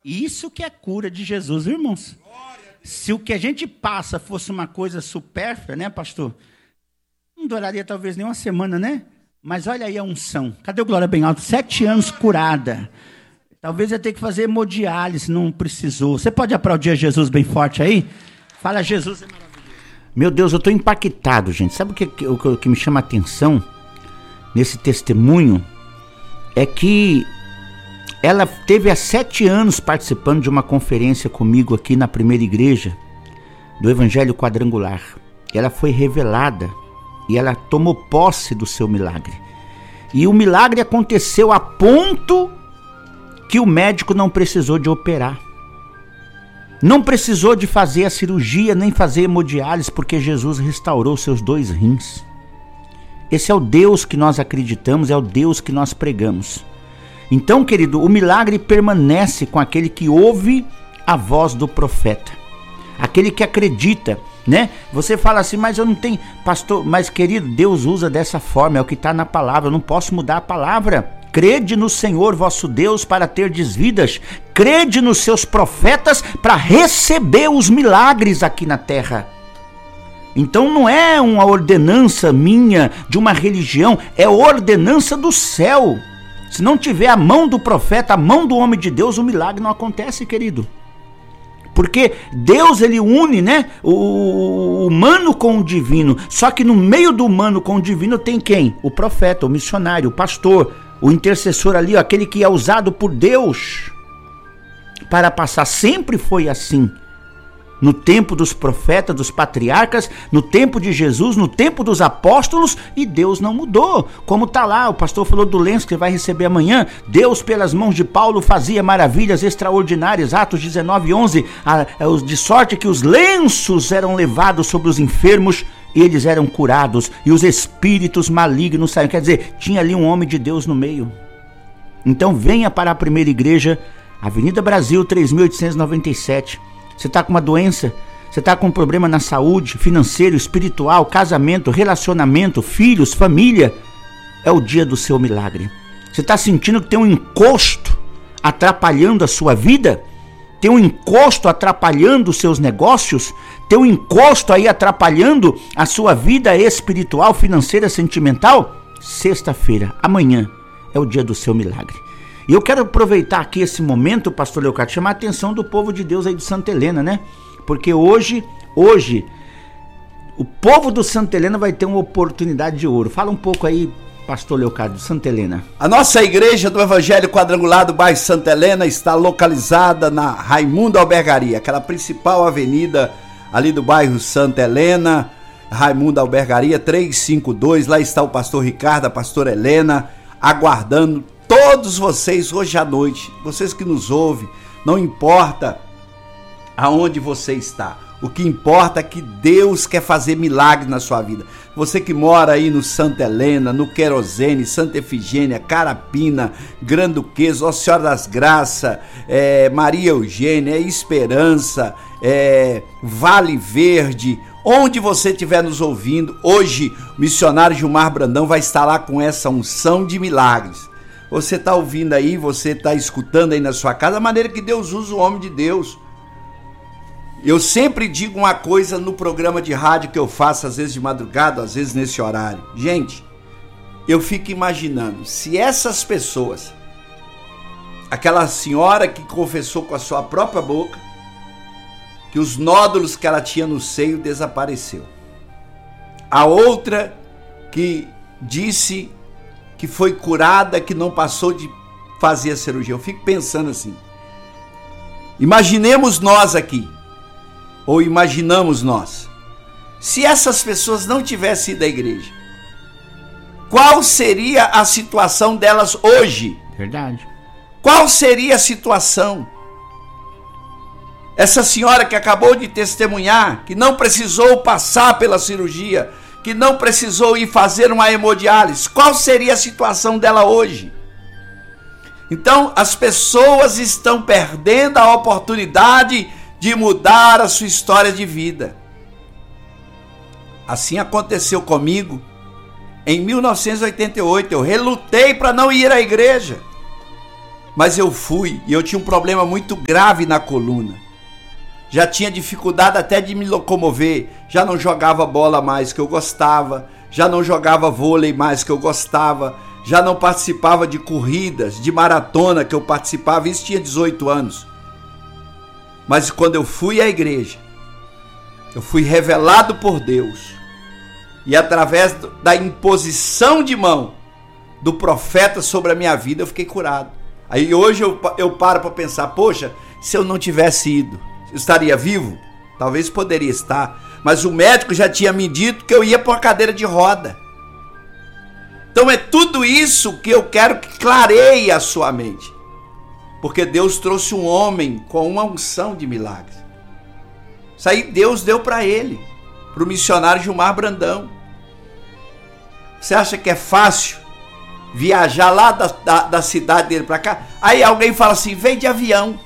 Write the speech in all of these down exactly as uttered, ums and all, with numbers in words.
Isso que é cura de Jesus, irmãos. Se o que a gente passa fosse uma coisa supérflua, né, pastor? Não duraria talvez nem uma semana, né? Mas olha aí a unção. Cadê o Glória Bem Alto? Sete anos curada. Talvez ia ter que fazer hemodiálise, não precisou. Você pode aplaudir a Jesus bem forte aí? Fala, Jesus é maravilhoso. Meu Deus, eu estou impactado, gente. Sabe o que, o, o que me chama a atenção nesse testemunho? É que ela teve há sete anos participando de uma conferência comigo aqui na primeira igreja do Evangelho Quadrangular. Ela foi revelada e ela tomou posse do seu milagre. E o milagre aconteceu a ponto que o médico não precisou de operar. Não precisou de fazer a cirurgia, nem fazer hemodiálise, porque Jesus restaurou seus dois rins. Esse é o Deus que nós acreditamos, é o Deus que nós pregamos. Então, querido, o milagre permanece com aquele que ouve a voz do profeta. Aquele que acredita, né? Você fala assim, mas eu não tenho... Pastor, mas querido, Deus usa dessa forma, é o que está na palavra, eu não posso mudar a palavra. Crede no Senhor vosso Deus para terdes vidas. Crede nos seus profetas para receber os milagres aqui na terra. Então não é uma ordenança minha de uma religião, é ordenança do céu. Se não tiver a mão do profeta, a mão do homem de Deus, o milagre não acontece, querido. Porque Deus, ele une, né, o humano com o divino. Só que no meio do humano com o divino tem quem? O profeta, o missionário, o pastor, o intercessor ali, ó, aquele que é usado por Deus para passar. Sempre foi assim. No tempo dos profetas, dos patriarcas, no tempo de Jesus, no tempo dos apóstolos, e Deus não mudou. Como está lá, o pastor falou do lenço que vai receber amanhã. Deus, pelas mãos de Paulo, fazia maravilhas extraordinárias. Atos dezenove, onze, de sorte que os lenços eram levados sobre os enfermos e eles eram curados, e os espíritos malignos saíram. Quer dizer, tinha ali um homem de Deus no meio. Então venha para a primeira igreja, Avenida Brasil, três mil oitocentos e noventa e sete. Você está com uma doença, você está com um problema na saúde, financeiro, espiritual, casamento, relacionamento, filhos, família. É o dia do seu milagre. Você está sentindo que tem um encosto atrapalhando a sua vida? Tem um encosto atrapalhando os seus negócios? Tem um encosto aí atrapalhando a sua vida espiritual, financeira, sentimental? Sexta-feira, amanhã, é o dia do seu milagre. E eu quero aproveitar aqui esse momento, pastor Leocádio, chamar a atenção do povo de Deus aí de Santa Helena, né? Porque hoje, hoje, o povo do Santa Helena vai ter uma oportunidade de ouro. Fala um pouco aí, pastor Leocádio, de Santa Helena. A nossa igreja do Evangelho Quadrangular do bairro Santa Helena está localizada na Raimundo Albergaria, aquela principal avenida ali do bairro Santa Helena, Raimundo Albergaria trezentos e cinquenta e dois. Lá está o pastor Ricardo, a pastora Helena, aguardando todos vocês hoje à noite, vocês que nos ouvem, não importa aonde você está, o que importa é que Deus quer fazer milagre na sua vida. Você que mora aí no Santa Helena, no Querosene, Santa Efigênia, Carapina, Granduquês, Nossa Senhora das Graças, é, Maria Eugênia, Esperança, é, Vale Verde, onde você estiver nos ouvindo, hoje o missionário Gilmar Brandão vai estar lá com essa unção de milagres. Você está ouvindo aí, você está escutando aí na sua casa, a maneira que Deus usa o homem de Deus. Eu sempre digo uma coisa no programa de rádio que eu faço, às vezes de madrugada, às vezes nesse horário. Gente, eu fico imaginando, se essas pessoas, aquela senhora que confessou com a sua própria boca, que os nódulos que ela tinha no seio desapareceu. A outra que disse que foi curada, que não passou de fazer a cirurgia. Eu fico pensando assim, imaginemos nós aqui, ou imaginamos nós, se essas pessoas não tivessem ido à igreja, qual seria a situação delas hoje? Verdade. Qual seria a situação? Essa senhora que acabou de testemunhar, que não precisou passar pela cirurgia, que não precisou ir fazer uma hemodiálise, qual seria a situação dela hoje? Então, as pessoas estão perdendo a oportunidade de mudar a sua história de vida. Assim aconteceu comigo em mil novecentos e oitenta e oito. Eu relutei para não ir à igreja. Mas eu fui e eu tinha um problema muito grave na coluna. Já tinha dificuldade até de me locomover. Já não jogava bola mais que eu gostava. Já não jogava vôlei mais que eu gostava. Já não participava de corridas, de maratona que eu participava. Isso tinha dezoito anos. Mas quando eu fui à igreja, eu fui revelado por Deus. E através da imposição de mão do profeta sobre a minha vida, eu fiquei curado. Aí hoje eu, eu paro para pensar, poxa, se eu não tivesse ido, eu estaria vivo? Talvez poderia estar. Mas o médico já tinha me dito que eu ia para uma cadeira de roda. Então é tudo isso que eu quero que clareie a sua mente. Porque Deus trouxe um homem com uma unção de milagres. Isso aí Deus deu para ele, para o missionário Gilmar Brandão. Você acha que é fácil viajar lá da, da, da cidade dele para cá? Aí alguém fala assim, vem de avião.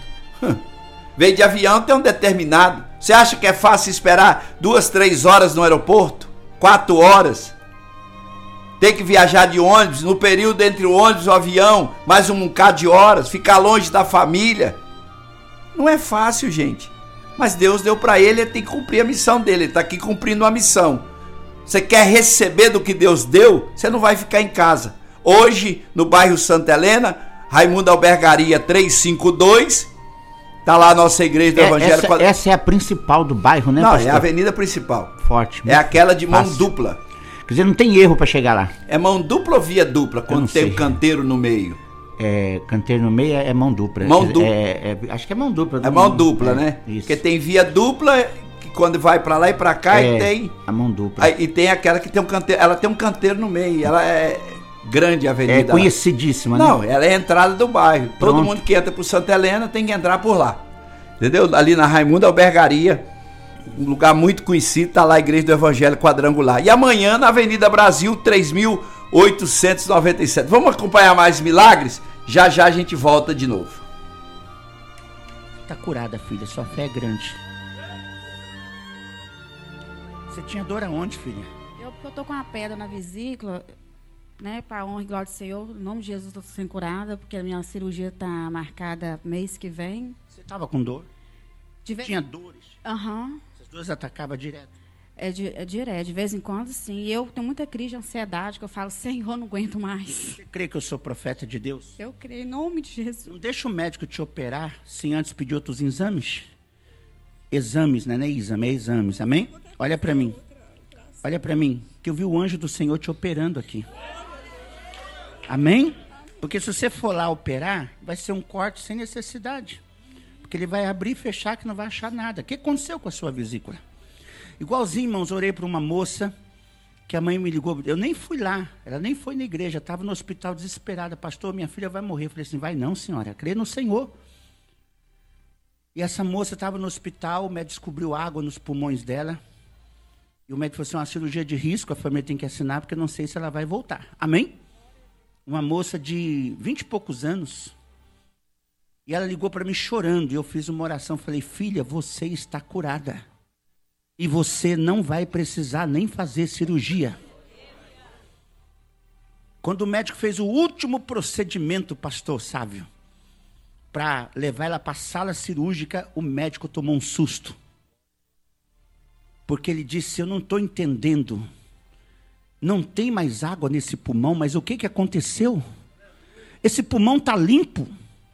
Vem de avião tem um determinado. Você acha que é fácil esperar duas, três horas no aeroporto? Quatro horas? Tem que viajar de ônibus, no período entre o ônibus e o avião, mais um bocado de horas, ficar longe da família. Não é fácil, gente. Mas Deus deu para ele, ele tem que cumprir a missão dele. Ele está aqui cumprindo a missão. Você quer receber do que Deus deu? Você não vai ficar em casa. Hoje, no bairro Santa Helena, Raimundo Albergaria trezentos e cinquenta e dois, está lá a nossa igreja do é, Evangelho. Essa, Quadra... essa é a principal do bairro, né, Não, pastor? é a avenida principal. Forte. É aquela de mão fácil. dupla. Quer dizer, não tem erro para chegar lá. É mão dupla ou via dupla, quando tem o um canteiro no meio? É, canteiro no meio é mão dupla. Mão dupla. É, é, acho que é mão dupla. É mão dupla, é, né? Isso. Porque tem via dupla, que quando vai pra lá e pra cá, é, e tem... a mão dupla. Aí, e tem aquela que tem um canteiro, ela tem um canteiro no meio, ela é grande a avenida. É conhecidíssima, lá. né? Não, ela é a entrada do bairro. Pronto. Todo mundo que entra pro Santa Helena tem que entrar por lá. Entendeu? Ali na Raimundo Albergaria, um lugar muito conhecido, tá lá a Igreja do Evangelho Quadrangular. E amanhã na Avenida Brasil, três mil oitocentos e noventa e sete. Vamos acompanhar mais milagres? Já já a gente volta de novo. Tá curada, filha, sua fé é grande. Você tinha dor aonde, filha? Eu, eu tô com uma pedra na vesícula, né, para honra e glória do Senhor. Em nome de Jesus, estou sendo curada, porque a minha cirurgia está marcada mês que vem. Você tava com dor? De vez... Tinha dores? Aham. Uhum. Essas dores atacavam direto? É, de, é direto, de vez em quando, sim. E eu tenho muita crise de ansiedade, que eu falo, Senhor, não aguento mais. Você crê que eu sou profeta de Deus? Eu creio, em nome de Jesus. Não deixa o médico te operar sem antes pedir outros exames? Exames, não é nem exame, é exames, amém? Olha para mim. Olha para mim, que eu vi o anjo do Senhor te operando aqui. Amém? Porque se você for lá operar, vai ser um corte sem necessidade. Porque ele vai abrir e fechar que não vai achar nada. O que aconteceu com a sua vesícula? Igualzinho, irmãos, orei para uma moça que a mãe me ligou. Eu nem fui lá, ela nem foi na igreja, estava no hospital desesperada. Pastor, minha filha vai morrer. Eu falei assim, vai não, senhora, crê no Senhor. E essa moça estava no hospital, o médico descobriu água nos pulmões dela. E o médico falou assim, uma cirurgia de risco, a família tem que assinar, porque eu não sei se ela vai voltar. Amém? Uma moça de vinte e poucos anos. E ela ligou para mim chorando, e eu fiz uma oração, falei, filha, você está curada. E você não vai precisar nem fazer cirurgia. Quando o médico fez o último procedimento, pastor Sávio, para levar ela para a sala cirúrgica, o médico tomou um susto. Porque ele disse, eu não estou entendendo. Não tem mais água nesse pulmão, mas o que, que aconteceu? Esse pulmão está limpo.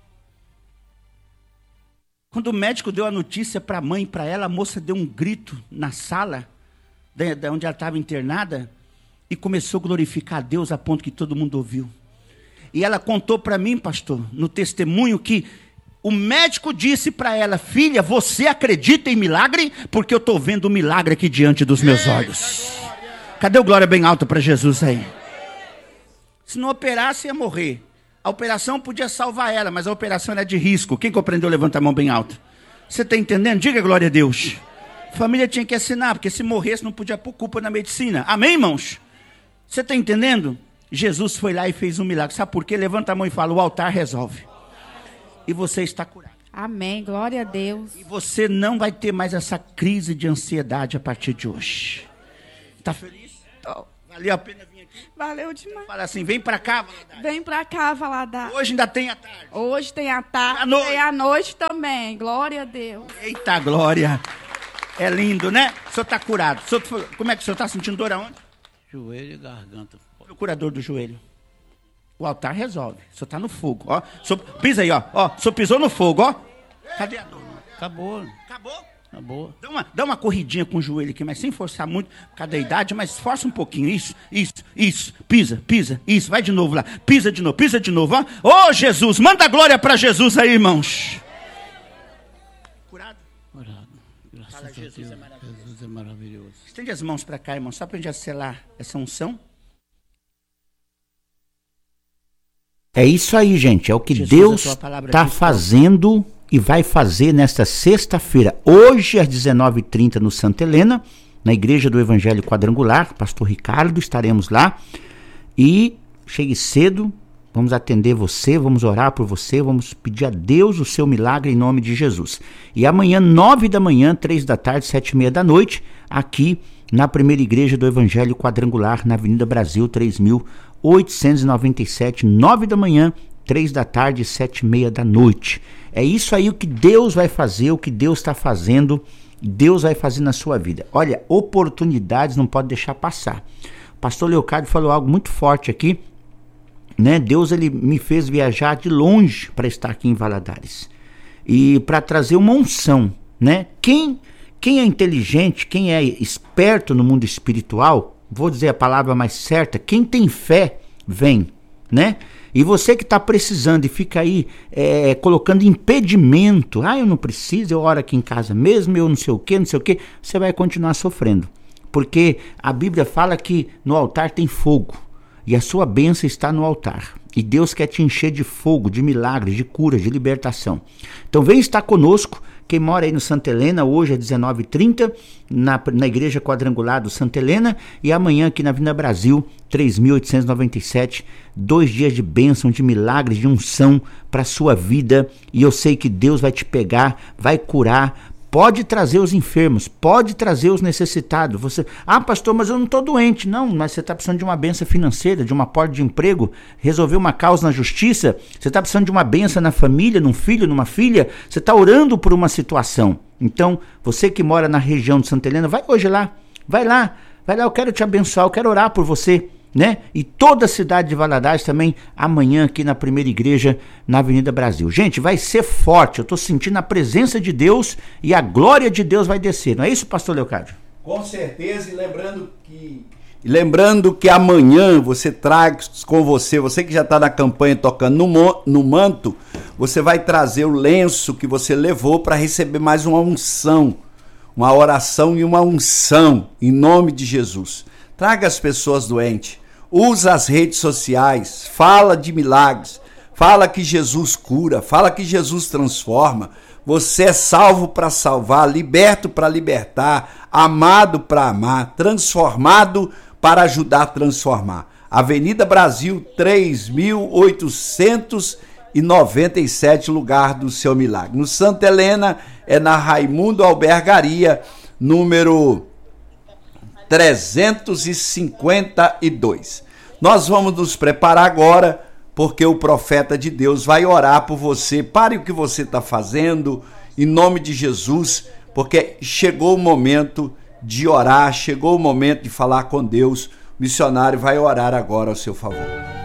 Quando o médico deu a notícia para a mãe e para ela, a moça deu um grito na sala, de, de onde ela estava internada, e começou a glorificar a Deus a ponto que todo mundo ouviu. E ela contou para mim, pastor, no testemunho, que o médico disse para ela, filha, você acredita em milagre? Porque eu estou vendo um milagre aqui diante dos meus olhos. Cadê o glória bem alto para Jesus aí? Se não operasse, ia morrer. A operação podia salvar ela, mas a operação era de risco. Quem compreendeu, levanta a mão bem alto. Você está entendendo? Diga glória a Deus. A família tinha que assinar, porque se morresse não podia pôr culpa na medicina. Amém, irmãos? Você está entendendo? Jesus foi lá e fez um milagre. Sabe por quê? Levanta a mão e fala, o altar resolve. E você está curado. Amém, glória a Deus. E você não vai ter mais essa crise de ansiedade a partir de hoje. Está feliz? Tô. Valeu a pena vir aqui? Valeu demais. Fala assim, vem pra cá, Valadares. Vem pra cá, Valadares. Hoje ainda tem a tarde. Hoje tem a tarde, A noite. tem a noite também. Glória a Deus. Eita glória. É lindo, né? O senhor está curado. O senhor, como é que o senhor está sentindo dor aonde? Joelho e garganta. O curador do joelho. O altar resolve. O senhor está no fogo, ó. O senhor, pisa aí, ó. Ó, o senhor pisou no fogo, ó. Cadê a dor? Acabou. Acabou? Acabou. Dá uma, dá uma corridinha com o joelho aqui, mas sem forçar muito, por causa da idade, mas força um pouquinho. Isso, isso, isso. Pisa, pisa, isso. Vai de novo lá. Pisa de novo, pisa de novo, ó. Ô, Jesus, manda glória para Jesus aí, irmãos. Curado? Orado. Graças Fala, a Jesus Deus. é maravilhoso. Jesus é maravilhoso. Estende as mãos para cá, irmão, só para a gente selar essa unção. É isso aí, gente. É o que Jesus, Deus a tua palavra está diz, fazendo e vai fazer nesta sexta-feira. Hoje, às dezenove e trinta, no Santa Helena, na Igreja do Evangelho Quadrangular. Pastor Ricardo, estaremos lá. E chegue cedo, vamos atender você, vamos orar por você, vamos pedir a Deus o seu milagre em nome de Jesus. E amanhã, nove da manhã, três da tarde, sete e meia da noite, aqui na primeira Igreja do Evangelho Quadrangular, na Avenida Brasil, três mil oitocentos e noventa e sete, nove da manhã, três da tarde, sete e meia da noite. É isso aí o que Deus vai fazer, o que Deus está fazendo, Deus vai fazer na sua vida. Olha, oportunidades não pode deixar passar. O pastor Leocádio falou algo muito forte aqui, né? Deus, ele me fez viajar de longe para estar aqui em Valadares e para trazer uma unção, né? Quem, quem é inteligente, quem é esperto no mundo espiritual, vou dizer a palavra mais certa, quem tem fé, vem, né? E você que está precisando e fica aí é, colocando impedimento, ah, eu não preciso, eu oro aqui em casa mesmo, eu não sei o que, não sei o que, você vai continuar sofrendo. Porque a Bíblia fala que no altar tem fogo e a sua bênção está no altar. E Deus quer te encher de fogo, de milagres, de cura, de libertação. Então vem estar conosco. Quem mora aí no Santa Helena, hoje às dezenove e trinta, na, na Igreja Quadrangular do Santa Helena, e amanhã aqui na Avenida Brasil, três mil oitocentos e noventa e sete, dois dias de bênção, de milagres, de unção para a sua vida, e eu sei que Deus vai te pegar, vai curar, pode trazer os enfermos, pode trazer os necessitados. Você, ah, pastor, mas eu não estou doente. Não, mas você está precisando de uma bênção financeira, de uma porta de emprego, resolver uma causa na justiça, você está precisando de uma bênção na família, num filho, numa filha, você está orando por uma situação. Então, você que mora na região de Santa Helena, vai hoje lá, vai lá, vai lá, eu quero te abençoar, eu quero orar por você, né? E toda a cidade de Valadares também, amanhã aqui na primeira igreja, na Avenida Brasil. Gente, vai ser forte, eu estou sentindo a presença de Deus e a glória de Deus vai descer, não é isso, pastor Leocádio? Com certeza, e lembrando que e lembrando que amanhã você traz com você, você que já está na campanha tocando no, mo, no manto, você vai trazer o lenço que você levou para receber mais uma unção, uma oração e uma unção, em nome de Jesus. Traga as pessoas doentes, usa as redes sociais, fala de milagres, fala que Jesus cura, fala que Jesus transforma. Você é salvo para salvar, liberto para libertar, amado para amar, transformado para ajudar a transformar. Avenida Brasil, três mil oitocentos e noventa e sete, lugar do seu milagre. No Santa Helena, é na Raimundo Albergaria, número trezentos e cinquenta e dois. Nós vamos nos preparar agora, porque o profeta de Deus vai orar por você. Pare o que você está fazendo, em nome de Jesus, porque chegou o momento de orar, chegou o momento de falar com Deus. O missionário vai orar agora ao seu favor.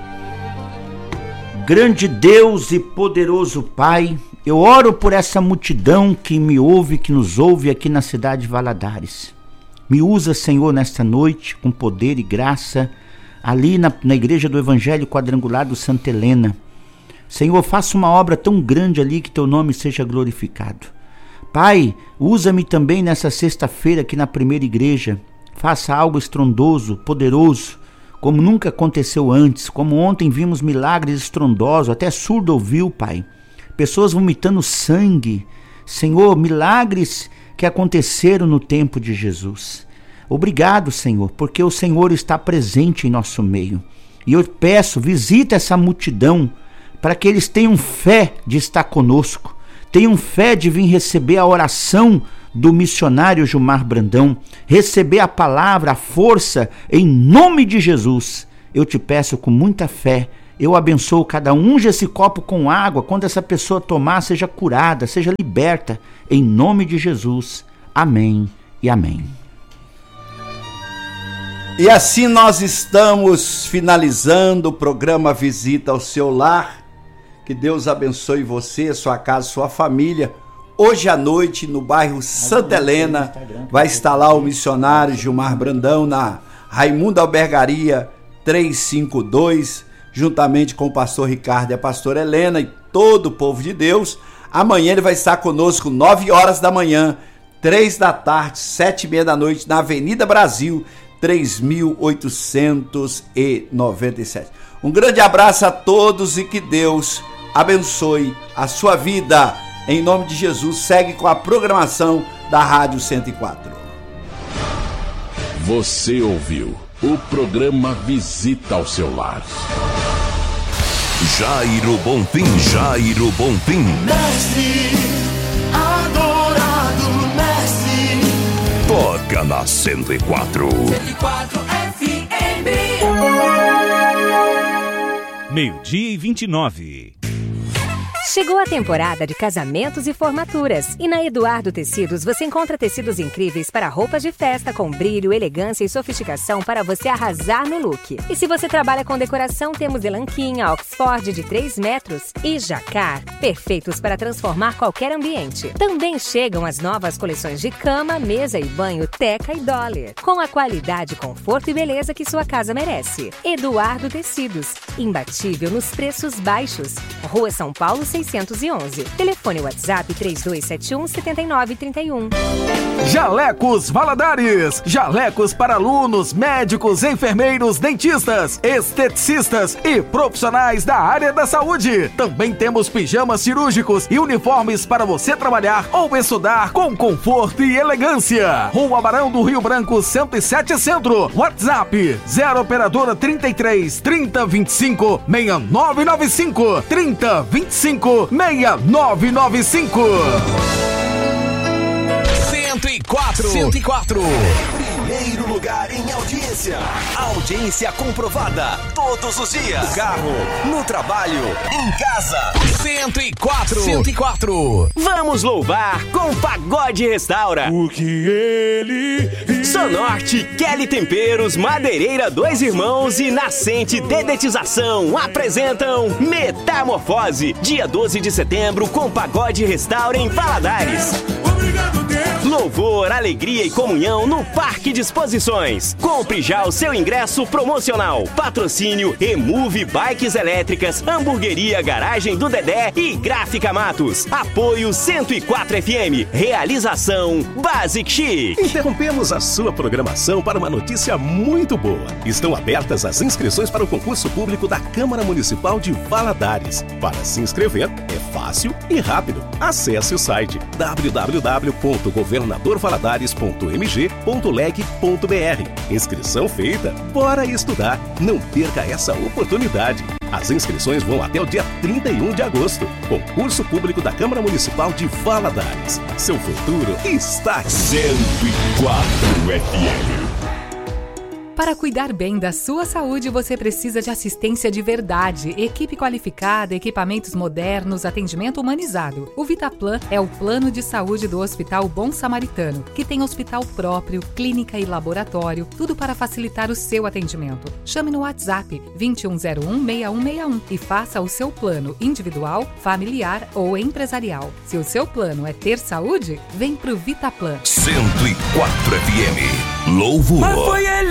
Grande Deus e poderoso Pai, eu oro por essa multidão que me ouve, que nos ouve aqui na cidade de Valadares. Me usa, Senhor, nesta noite, com poder e graça, ali na, na Igreja do Evangelho Quadrangular do Santa Helena. Senhor, faça uma obra tão grande ali que teu nome seja glorificado. Pai, usa-me também nessa sexta-feira aqui na primeira igreja. Faça algo estrondoso, poderoso, como nunca aconteceu antes, como ontem vimos milagres estrondosos, até surdo ouviu, Pai. Pessoas vomitando sangue. Senhor, milagres que aconteceram no tempo de Jesus. Obrigado, Senhor, porque o Senhor está presente em nosso meio. E eu peço, visita essa multidão, para que eles tenham fé de estar conosco, tenham fé de vir receber a oração do missionário Gilmar Brandão, receber a palavra, a força, em nome de Jesus. eu te peço com muita fé, eu abençoo cada um, unja esse copo com água, quando essa pessoa tomar, seja curada, seja liberta, em nome de Jesus. Amém e amém. E assim nós estamos finalizando o programa Visita ao Seu Lar. Que Deus abençoe você, sua casa, sua família. Hoje à noite, no bairro Santa Helena, vai estar lá o missionário Gilmar Brandão, na Raimundo Albergaria trezentos e cinquenta e dois, juntamente com o pastor Ricardo e a pastora Helena e todo o povo de Deus. Amanhã ele vai estar conosco nove horas da manhã, três da tarde, sete e meia da noite, na Avenida Brasil, três mil oitocentos e noventa e sete. Um grande abraço a todos e que Deus abençoe a sua vida. Em nome de Jesus, segue com a programação da Rádio cento e quatro. Você ouviu o programa Visita ao Seu Lar. Jairo Bonfim, Jairo Bonfim. Mestre, adorado Mestre. Toca na cento e quatro. cento e quatro F M. Meio-dia e vinte e nove. Chegou a temporada de casamentos e formaturas. E na Eduardo Tecidos você encontra tecidos incríveis para roupas de festa com brilho, elegância e sofisticação para você arrasar no look. E se você trabalha com decoração, temos elanquinha, Oxford de três metros e jacar, perfeitos para transformar qualquer ambiente. Também chegam as novas coleções de cama, mesa e banho Teca e Dolly, com a qualidade, conforto e beleza que sua casa merece. Eduardo Tecidos, imbatível nos preços baixos. Rua São Paulo seiscentos e onze. Telefone WhatsApp três dois sete um, sete nove três um. Jalecos Valadares. Jalecos para alunos, médicos, enfermeiros, dentistas, esteticistas e profissionais da área da saúde. Também temos pijamas cirúrgicos e uniformes para você trabalhar ou estudar com conforto e elegância. Rua Barão do Rio Branco, cento e sete Centro. WhatsApp zero operadora trinta e três, trinta, vinte e cinco, sessenta e nove noventa e cinco, trinta, vinte e cinco, sessenta e nove noventa e cinco. cento e quatro. cento e quatro. Primeiro lugar em audiência. Audiência comprovada todos os dias. No carro, no trabalho, em casa. cento e quatro. cento e quatro. Vamos louvar com Pagode Restaura. O que ele viu. Sonorte, Kelly Temperos, Madeireira Dois Irmãos e Nascente Dedetização apresentam Metamorfose, dia doze de setembro, com Pagode Restaura em Valadares. Obrigado, Deus. Louvor, alegria e comunhão no Parque de Exposições. Compre já o seu ingresso promocional. Patrocínio Remove Bikes Elétricas, Hamburgueria Garagem do Dedé e Gráfica Matos. Apoio cento e quatro F M. Realização Basic Chic. Interrompemos a sua programação para uma notícia muito boa. Estão abertas as inscrições para o concurso público da Câmara Municipal de Valadares. Para se inscrever, é fácil e rápido. Acesse o site w w w ponto governador valadares ponto m g ponto leg ponto b r. Inscrição feita, bora estudar. Não perca essa oportunidade. As inscrições vão até o dia trinta e um de agosto. Concurso público da Câmara Municipal de Valadares. Seu futuro está aqui. cento e quatro F M. Para cuidar bem da sua saúde, você precisa de assistência de verdade, equipe qualificada, equipamentos modernos, atendimento humanizado. O Vitaplan é o plano de saúde do Hospital Bom Samaritano, que tem hospital próprio, clínica e laboratório, tudo para facilitar o seu atendimento. Chame no WhatsApp vinte e um zero um, seis um seis um e faça o seu plano individual, familiar ou empresarial. Se o seu plano é ter saúde, vem pro Vitaplan. cento e quatro F M. Louvor.